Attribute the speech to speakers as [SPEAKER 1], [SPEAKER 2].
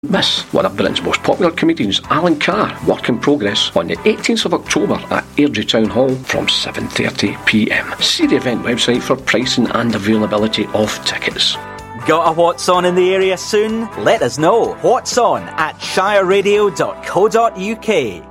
[SPEAKER 1] Miss one of Britain's most popular comedians, Alan Carr, work in progress on the 18th of October at Airdrie Town Hall from 7:30pm. See the event website for pricing and availability of tickets.
[SPEAKER 2] Got a What's On in the area soon? Let us know. What's On at shireradio.co.uk.